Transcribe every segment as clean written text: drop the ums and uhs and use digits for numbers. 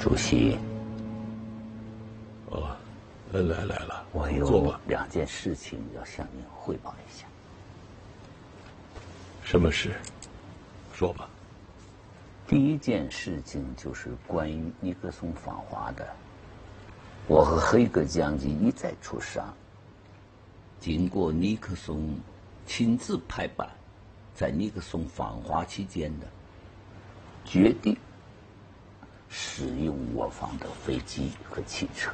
主席。 哦，来了， 我有2件事情要向您汇报一下。 什么事？说吧。 第一件事情就是关于尼克松访华的，我和黑格将军一再磋商，经过尼克松亲自拍板，在尼克松访华期间的决定使用我方的飞机和汽车。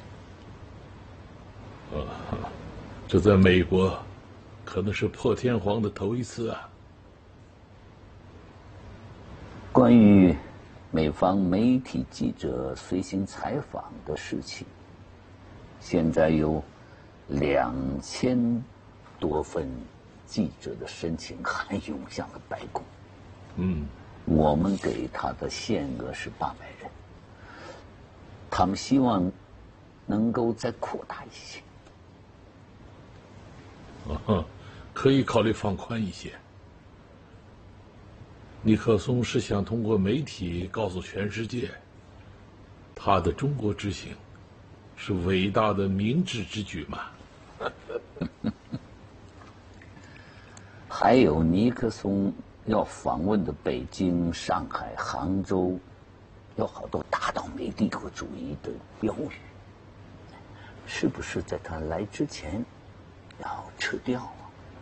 这在美国可能是破天荒的头一次啊。 关于美方媒体记者随行采访的事情，现在有2000多份记者的申请函涌向了白宫。我们给他的限额是800人，他们希望能够再扩大一些。 可以考虑放宽一些。尼克松是想通过媒体告诉全世界，他的中国之行是伟大的明智之举嘛。 还有尼克松要访问的北京、上海、杭州，有好多打倒美帝国主义的标语，是不是在他来之前要撤掉啊？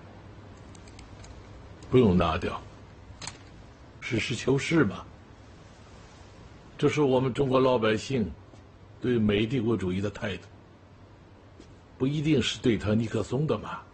不用拿掉，实事求是嘛。这是我们中国老百姓对美帝国主义的态度，不一定是对他尼克松的嘛。